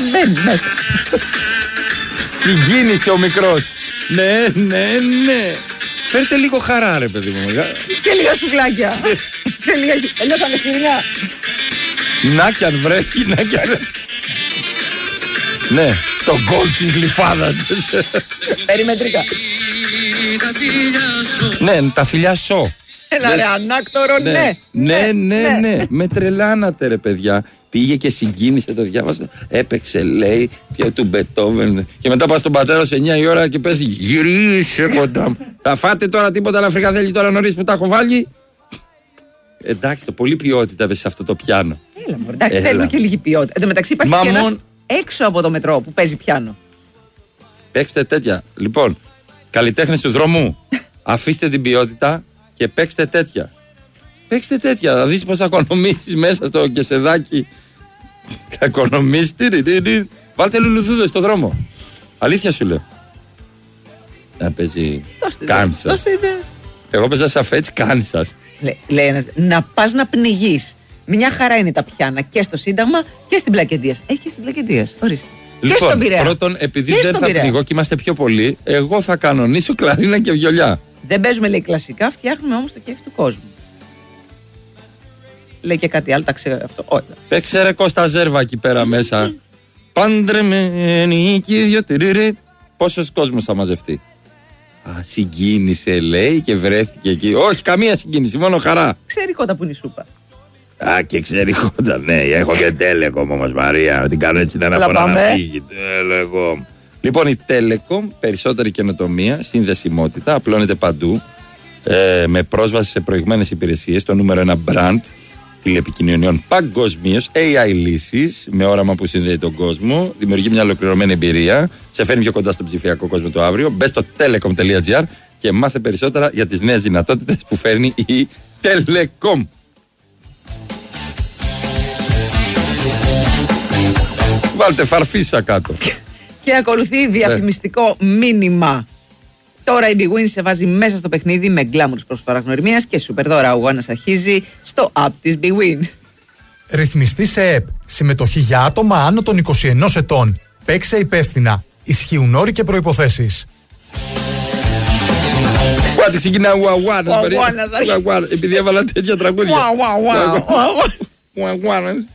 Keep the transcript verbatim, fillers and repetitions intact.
μπαίνει μέσα. Συγκίνησε ο μικρός. Ναι, ναι, ναι. Φέρτε λίγο χαρά, ρε παιδί μου. Και λίγα σουβλάκια. Και λίγα. Ελιώσανε χοιρινιά. Να κι αν βρέχει, να κι αν. Ναι, το γκολ της γλυφάδας. Περιμετρικά. Ναι, τα φιλιά σω. Έλα ρε ανάκτορο, ναι. Ναι, ναι, ναι. Με τρελάνατε ρε παιδιά. Πήγε και συγκίνησε, το διάβασα. Έπαιξε, λέει, και του Μπετόβεν. Και μετά πας στον πατέρα σε εννιά η ώρα και πες γυρίσε κοντά μου. Θα φάτε τώρα τίποτα να φρικαδέλει τώρα νωρίς που τα έχω βάλει. Εντάξει, το πολύ ποιότητα σε αυτό το πιάνο. Έλα, μωρέ, εντάξει, θέλουμε και λίγη ποιότητα. Εν τω μεταξύ υπάρχει και ένας έξω από το μετρό που παίζει πιάνο. Παίξτε τέτοια. Λοιπόν, καλλιτέχνες του δρόμου, αφήστε την ποιότητα και παίξτε τέτοια. Παίξτε τέτοια. Θα δεις πως θα οικονομήσεις μέσα στο κεσεδάκι. Θα οικονομήσεις. Βάλτε λουλουδούδες στο δρόμο. Αλήθεια σου λέω. Να παίζει Κάνσας. Εγώ παίζα σαφέτς Κάνσας. Λέει ένας, να πας να πνιγείς. Μια χαρά είναι τα πιάνα και στο Σύνταγμα και στην Πλακεντίας. Έχει και στην Πλακεντίας. Ορίστε. Λοιπόν, και στον Πειραιά. Πρώτον, επειδή και δεν θα πνιγώ και είμαστε πιο πολλοί, εγώ θα κανονίσω κλαρίνα και βιολιά. Δεν παίζουμε, λέει, κλασικά, φτιάχνουμε όμως το κέφι του κόσμου. Λέει και κάτι άλλο, τα ξέρω αυτό. Όχι. Παίξε ρε Κώστα Ζέρβα εκεί πέρα μέσα. Παντρεμένη και ίδιο. Πόσος κόσμος θα μαζευτεί. Α, συγκίνησε, λέει, και βρέθηκε εκεί. Όχι, καμία συγκίνηση, μόνο χαρά. Ξέρει κότα που είναι η σούπα. Α, και ξέρει κότα, ναι. Έχω και Telecom όμως, Μαρία. Να την κάνω έτσι να αναφορά να φύγει. Telecom. Λοιπόν, η Telecom, περισσότερη καινοτομία, συνδεσιμότητα, απλώνεται παντού. Ε, με πρόσβαση σε προηγμένες υπηρεσίες, το νούμερο ένα brand τηλεπικοινωνιών παγκοσμίως, έι άι λύσεις, με όραμα που συνδέει τον κόσμο, δημιουργεί μια ολοκληρωμένη εμπειρία, σε φέρνει πιο κοντά στον ψηφιακό κόσμο του αύριο. Μπες στο telecom τελεία τζι άρ και μάθε περισσότερα για τις νέες δυνατότητες που φέρνει η Telecom. Βάλτε φαρφίσα κάτω. Και ακολουθεί διαφημιστικό μήνυμα. Τώρα η Big Win σε βάζει μέσα στο παιχνίδι με γκλάμουρες προσφορά γνωριμίας και σούπερ δώρα. Ο αγώνας αρχίζει στο app της Big Win. Ρυθμιστή σε ΕΠ. Συμμετοχή για άτομα άνω των είκοσι ενός ετών. Παίξε υπεύθυνα. Ισχύουν όροι και προϋποθέσεις. Πάτε ξεκινά ουαουάνας. Επειδή έβαλα τέτοια τραγούδια. Ουαουάνας.